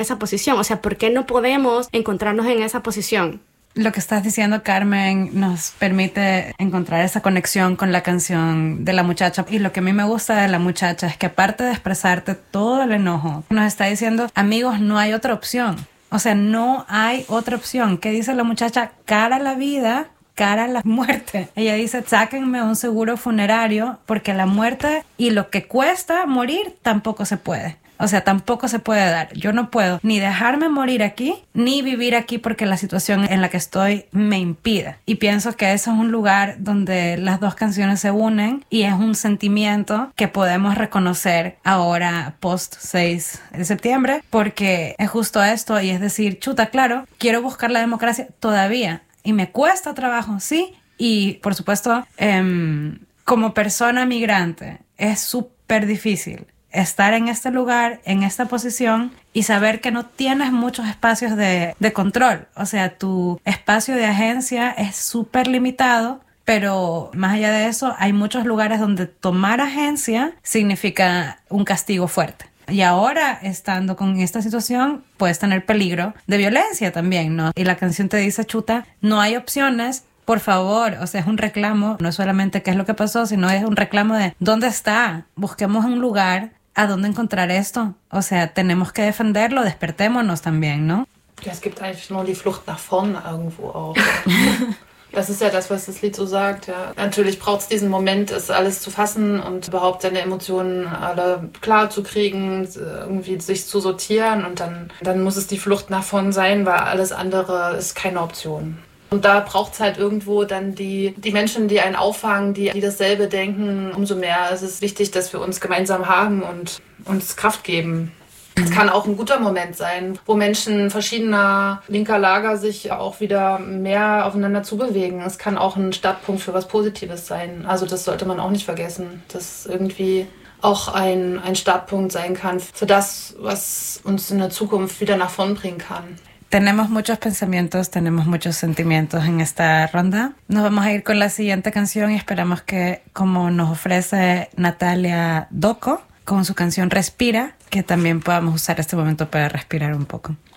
esa posición. O sea, ¿por qué no podemos encontrarnos en esa posición? Lo que estás diciendo, Carmen, nos permite encontrar esa conexión con la canción de la muchacha. Y lo que a mí me gusta de la muchacha es que aparte de expresarte todo el enojo, nos está diciendo, amigos, no hay otra opción. O sea, no hay otra opción. ¿Qué dice la muchacha? Cara a la vida, cara a la muerte. Ella dice, sáquenme un seguro funerario porque la muerte y lo que cuesta morir tampoco se puede. O sea, tampoco se puede dar. Yo no puedo ni dejarme morir aquí, ni vivir aquí porque la situación en la que estoy me impide. Y pienso que eso es un lugar donde las dos canciones se unen y es un sentimiento que podemos reconocer ahora post 6 de septiembre porque es justo esto y es decir, chuta, claro, quiero buscar la democracia todavía y me cuesta trabajo, sí. Y por supuesto, como persona migrante es súper difícil estar en este lugar, en esta posición y saber que no tienes muchos espacios de control. O sea, tu espacio de agencia es súper limitado, pero más allá de eso, hay muchos lugares donde tomar agencia significa un castigo fuerte. Y ahora, estando con esta situación, puedes tener peligro de violencia también, ¿no? Y la canción te dice, chuta, no hay opciones. Por favor, o sea, es un reclamo, no es solamente qué es lo que pasó, sino es un reclamo de ¿dónde está? Busquemos un lugar a dónde encontrar esto. O sea, tenemos que defenderlo, despertémonos también, ¿no? Ja, es gibt eigentlich nur die Flucht nach vorn irgendwo auch. Das ist ja das, was das Lied so sagt. Ja. Natürlich braucht es diesen Moment, es alles zu fassen und überhaupt seine Emotionen alle klar zu kriegen, irgendwie sich zu sortieren und dann muss es die Flucht nach vorn sein, weil alles andere ist keine Option. Und da braucht es halt irgendwo dann die Menschen, die einen auffangen, die dasselbe denken. Umso mehr ist es wichtig, dass wir uns gemeinsam haben und uns Kraft geben. Es kann auch ein guter Moment sein, wo Menschen verschiedener linker Lager sich auch wieder mehr aufeinander zubewegen. Es kann auch ein Startpunkt für was Positives sein. Also das sollte man auch nicht vergessen, dass irgendwie auch ein Startpunkt sein kann für das, was uns in der Zukunft wieder nach vorn bringen kann. Tenemos muchos pensamientos, tenemos muchos sentimientos en esta ronda. Nos vamos a ir con la siguiente canción y esperamos que, como nos ofrece Natalia Doko, con su canción Respira, que también podamos usar este momento para respirar un poco.